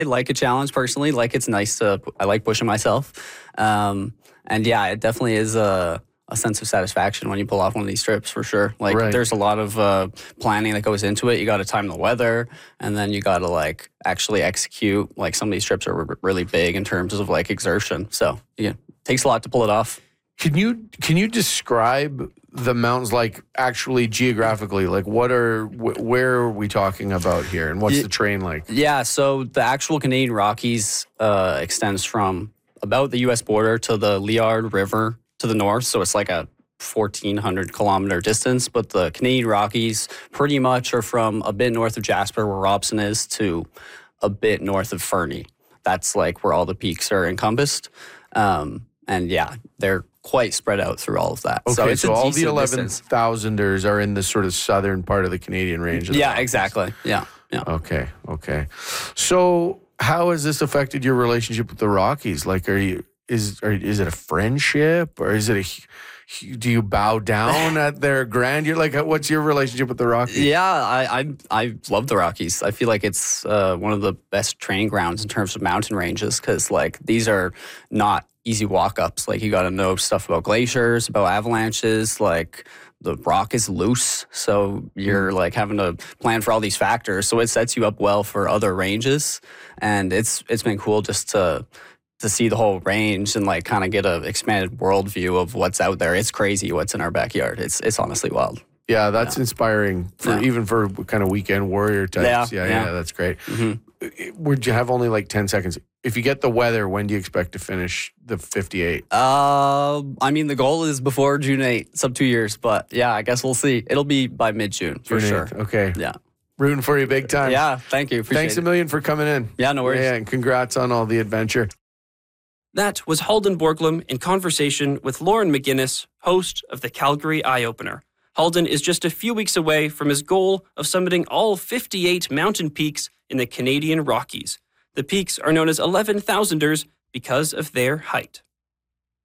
I like a challenge personally. Like it's nice I like pushing myself. And yeah, it definitely is a sense of satisfaction when you pull off one of these trips for sure. Like there's a lot of planning that goes into it. You got to time the weather, and then you got to like actually execute. Like some of these trips are really big in terms of like exertion. So yeah, it takes a lot to pull it off. Can you describe the mountains like actually geographically? Like where are we talking about here, and what's the terrain like? Yeah, so the actual Canadian Rockies extends from about the U.S. border to the Liard River to the north. So it's like a 1,400 kilometer distance. But the Canadian Rockies pretty much are from a bit north of Jasper, where Robson is, to a bit north of Fernie. That's like where all the peaks are encompassed. And yeah, they're quite spread out through all of that. Okay, so all the 11,000ers are in the sort of southern part of the Canadian range. Yeah, exactly. Yeah. Okay. So how has this affected your relationship with the Rockies? Like, is it a friendship, or is it do you bow down at their grandeur? Like, what's your relationship with the Rockies? Yeah, I love the Rockies. I feel like it's one of the best training grounds in terms of mountain ranges, because like these are not easy walk-ups. Like you got to know stuff about glaciers, about avalanches. Like the rock is loose, so you're like having to plan for all these factors. So it sets you up well for other ranges, and it's been cool just to see the whole range and like kind of get a expanded worldview of what's out there. It's crazy what's in our backyard. It's honestly wild. Yeah, that's inspiring even for kind of weekend warrior types. Yeah, that's great. Mm-hmm. Would you have only like 10 seconds? If you get the weather, when do you expect to finish the 58? I mean, the goal is before June 8, sub 2 years, but yeah, I guess we'll see. It'll be by mid-June for sure. Okay. Yeah. Rooting for you big time. Yeah, thank you. Thanks a million for coming in. Yeah, no worries. Yeah, and congrats on all the adventure. That was Halden Borglum in conversation with Lauren McGinnis, host of the Calgary Eye Opener. Halden is just a few weeks away from his goal of summiting all 58 mountain peaks in the Canadian Rockies. The peaks are known as 11,000ers because of their height.